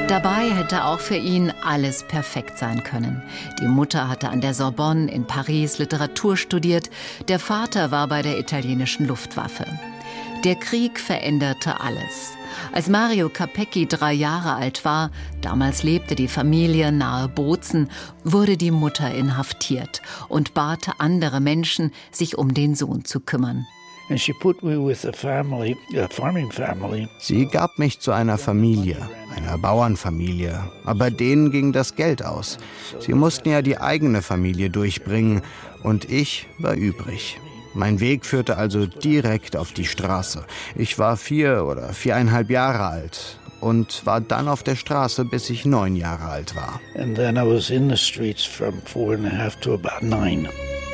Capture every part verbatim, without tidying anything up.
Dabei hätte auch für ihn alles perfekt sein können. Die Mutter hatte an der Sorbonne in Paris Literatur studiert, der Vater war bei der italienischen Luftwaffe. Der Krieg veränderte alles. Als Mario Capecchi drei Jahre alt war, damals lebte die Familie nahe Bozen, wurde die Mutter inhaftiert und bat andere Menschen, sich um den Sohn zu kümmern. Sie gab mich zu einer Familie, einer Bauernfamilie. Aber denen ging das Geld aus. Sie mussten ja die eigene Familie durchbringen und ich war übrig. Mein Weg führte also direkt auf die Straße. Ich war vier oder viereinhalb Jahre alt und war dann auf der Straße, bis ich neun Jahre alt war. And then I was in the streets from four and a half to about nine.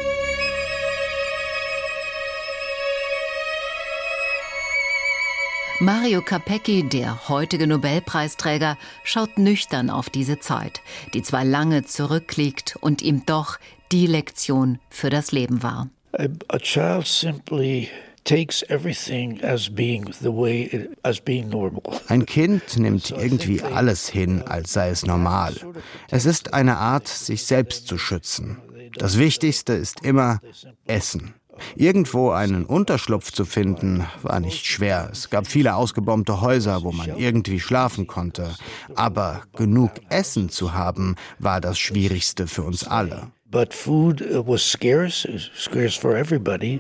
Mario Capecchi, der heutige Nobelpreisträger, schaut nüchtern auf diese Zeit, die zwar lange zurückliegt und ihm doch die Lektion für das Leben war. A, a child simply takes everything as being the way it, as being normal. Ein Kind nimmt irgendwie alles hin, als sei es normal. Es ist eine Art, sich selbst zu schützen. Das Wichtigste ist immer Essen. Irgendwo einen Unterschlupf zu finden, war nicht schwer. Es gab viele ausgebombte Häuser, wo man irgendwie schlafen konnte. Aber genug Essen zu haben, war das Schwierigste für uns alle. But food was scarce, scarce for everybody.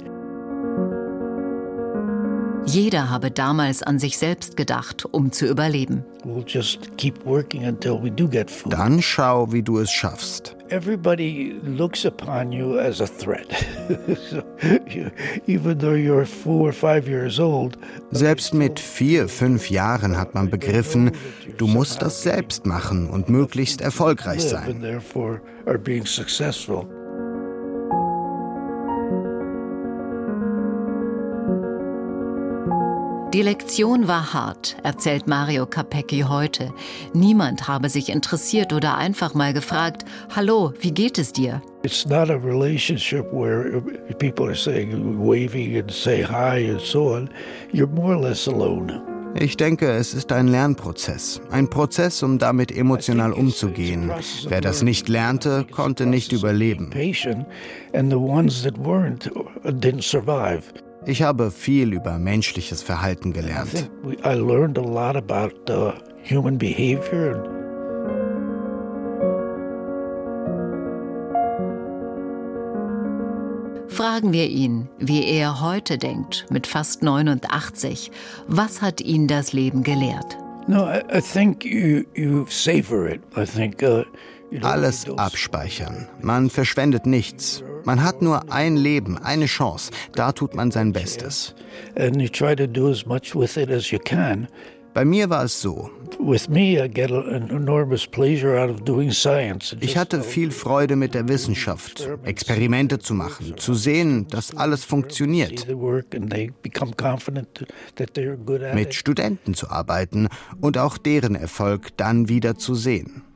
Jeder habe damals an sich selbst gedacht, um zu überleben. We'll just keep working until we do get food. Dann schau, wie du es schaffst. Everybody looks upon you as a threat. So, you, even though you're four or five years old. Selbst mit vier, fünf Jahren hat man begriffen, du musst das selbst machen und möglichst erfolgreich sein. Die Lektion war hart, erzählt Mario Capecchi heute. Niemand habe sich interessiert oder einfach mal gefragt, hallo, wie geht es dir? It's not a relationship where people are saying, waving and say hi and so on. You're more or less alone. Ich denke, es ist ein Lernprozess. Ein Prozess, um damit emotional umzugehen. Wer das nicht lernte, konnte nicht überleben. Ich habe viel über menschliches Verhalten gelernt. Fragen wir ihn, wie er heute denkt, mit fast neunundachtzig. Was hat ihn das Leben gelehrt? No, I, I think you, you savor it. I think, uh, you know, Alles abspeichern. Man verschwendet nichts. Man hat nur ein Leben, eine Chance. Da tut man sein Bestes. And you try to do as much with it as you can. Bei mir war es so. Ich hatte viel Freude mit der Wissenschaft, Experimente zu machen, zu sehen, dass alles funktioniert. Mit Studenten zu arbeiten und auch deren Erfolg dann wieder zu sehen.